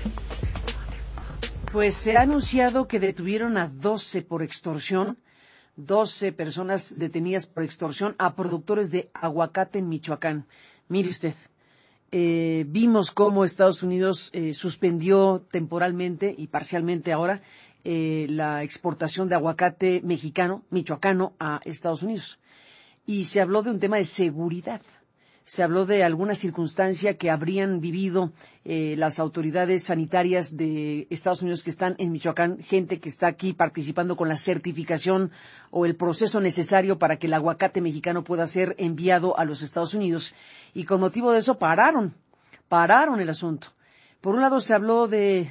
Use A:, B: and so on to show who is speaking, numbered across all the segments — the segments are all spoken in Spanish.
A: Pues se ha anunciado que detuvieron a 12 por extorsión, 12 personas detenidas por extorsión a productores de aguacate en Michoacán. Mire usted, vimos cómo Estados Unidos suspendió temporalmente y parcialmente ahora la exportación de aguacate michoacano a Estados Unidos. Y se habló de un tema de seguridad. Se habló de alguna circunstancia que habrían vivido las autoridades sanitarias de Estados Unidos que están en Michoacán, gente que está aquí participando con la certificación o el proceso necesario para que el aguacate mexicano pueda ser enviado a los Estados Unidos. Y con motivo de eso pararon el asunto. Por un lado se habló de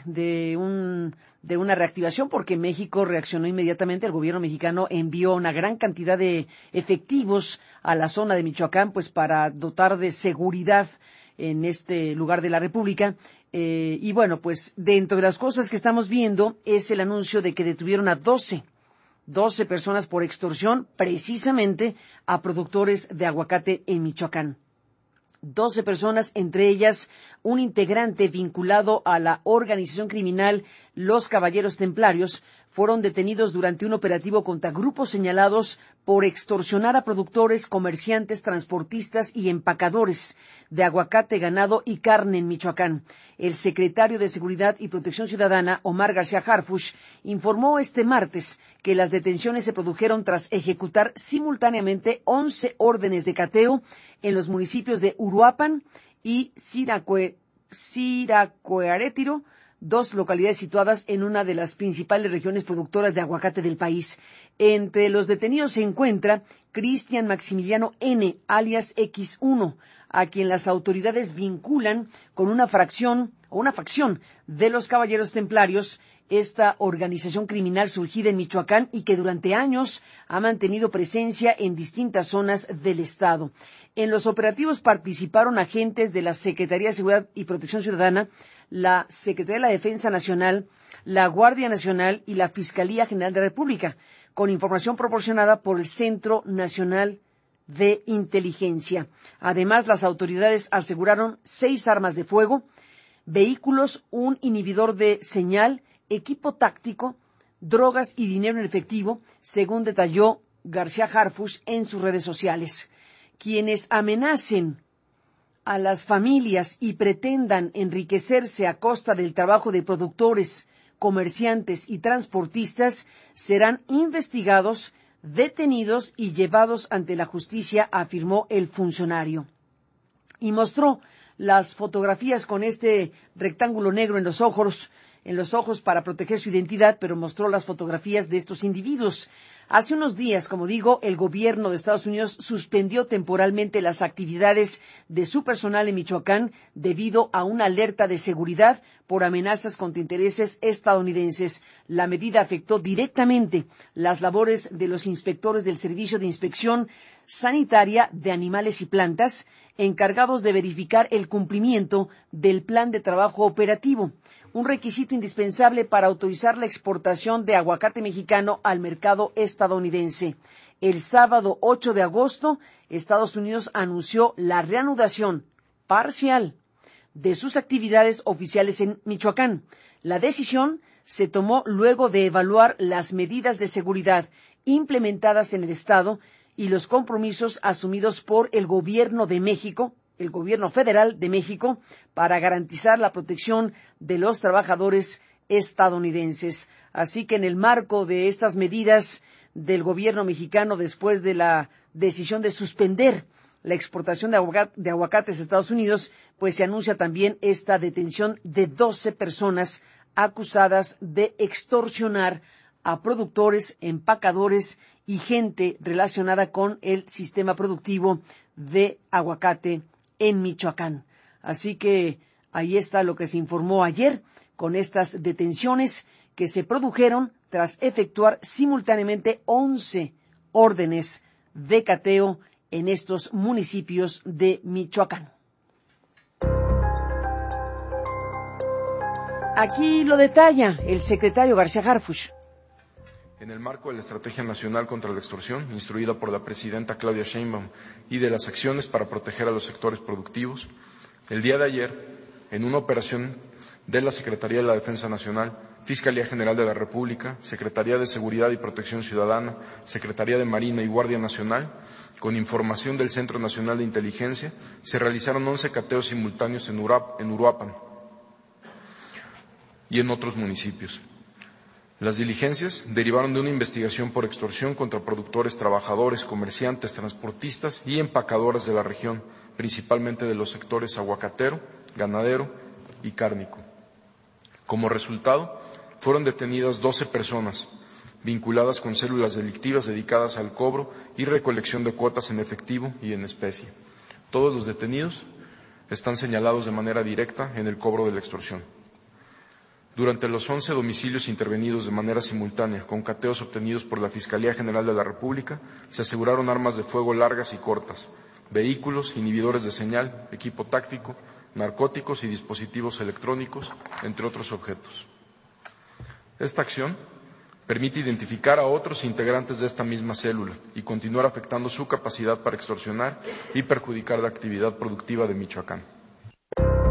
A: una reactivación porque México reaccionó inmediatamente. El gobierno mexicano envió una gran cantidad de efectivos a la zona de Michoacán, pues para dotar de seguridad en este lugar de la República. Y bueno, pues dentro de las cosas que estamos viendo es el anuncio de que detuvieron a 12 personas por extorsión, precisamente a productores de aguacate en Michoacán. 12 personas, entre ellas un integrante vinculado a la organización criminal Los Caballeros Templarios, fueron detenidos durante un operativo contra grupos señalados por extorsionar a productores, comerciantes, transportistas y empacadores de aguacate, ganado y carne en Michoacán. El secretario de Seguridad y Protección Ciudadana, Omar García Harfuch, informó este martes que las detenciones se produjeron tras ejecutar simultáneamente 11 órdenes de cateo en los municipios de Uruapan y Siracuaretiro, dos localidades situadas en una de las principales regiones productoras de aguacate del país. Entre los detenidos se encuentra Cristian Maximiliano N., alias X1, a quien las autoridades vinculan con una facción de los Caballeros Templarios, esta organización criminal surgida en Michoacán y que durante años ha mantenido presencia en distintas zonas del estado. En los operativos participaron agentes de la Secretaría de Seguridad y Protección Ciudadana, la Secretaría de la Defensa Nacional, la Guardia Nacional y la Fiscalía General de la República, con información proporcionada por el Centro Nacional de Inteligencia. Además, las autoridades aseguraron 6 armas de fuego, vehículos, un inhibidor de señal, equipo táctico, drogas y dinero en efectivo, según detalló García Harfuch en sus redes sociales. Quienes amenacen a las familias y pretendan enriquecerse a costa del trabajo de productores, comerciantes y transportistas serán investigados, detenidos y llevados ante la justicia, afirmó el funcionario. Y mostró las fotografías con este rectángulo negro en los ojos para proteger su identidad, pero mostró las fotografías de estos individuos. Hace unos días, como digo, el gobierno de Estados Unidos suspendió temporalmente las actividades de su personal en Michoacán debido a una alerta de seguridad por amenazas contra intereses estadounidenses. La medida afectó directamente las labores de los inspectores del Servicio de Inspección Sanitaria de Animales y Plantas, encargados de verificar el cumplimiento del plan de trabajo operativo, un requisito indispensable para autorizar la exportación de aguacate mexicano al mercado estadounidense. El sábado 8 de agosto, Estados Unidos anunció la reanudación parcial de sus actividades oficiales en Michoacán. La decisión se tomó luego de evaluar las medidas de seguridad implementadas en el estado y los compromisos asumidos por el gobierno de México, el gobierno federal de México, para garantizar la protección de los trabajadores estadounidenses. Así que en el marco de estas medidas del gobierno mexicano, después de la decisión de suspender la exportación de aguacates a Estados Unidos, pues se anuncia también esta detención de 12 personas acusadas de extorsionar a productores, empacadores y gente relacionada con el sistema productivo de aguacate en Michoacán. Así que ahí está lo que se informó ayer con estas detenciones que se produjeron tras efectuar simultáneamente 11 órdenes de cateo en estos municipios de Michoacán. Aquí lo detalla el secretario García Harfuch.
B: En el marco de la Estrategia Nacional contra la Extorsión, instruida por la presidenta Claudia Sheinbaum, y de las acciones para proteger a los sectores productivos, el día de ayer, en una operación de la Secretaría de la Defensa Nacional, Fiscalía General de la República, Secretaría de Seguridad y Protección Ciudadana, Secretaría de Marina y Guardia Nacional, con información del Centro Nacional de Inteligencia, se realizaron 11 cateos simultáneos en Uruapan y en otros municipios. Las diligencias derivaron de una investigación por extorsión contra productores, trabajadores, comerciantes, transportistas y empacadoras de la región, principalmente de los sectores aguacatero, ganadero y cárnico. Como resultado, fueron detenidas 12 personas vinculadas con células delictivas dedicadas al cobro y recolección de cuotas en efectivo y en especie. Todos los detenidos están señalados de manera directa en el cobro de la extorsión. Durante los 11 domicilios intervenidos de manera simultánea con cateos obtenidos por la Fiscalía General de la República, se aseguraron armas de fuego largas y cortas, vehículos, inhibidores de señal, equipo táctico, narcóticos y dispositivos electrónicos, entre otros objetos. Esta acción permite identificar a otros integrantes de esta misma célula y continuar afectando su capacidad para extorsionar y perjudicar la actividad productiva de Michoacán.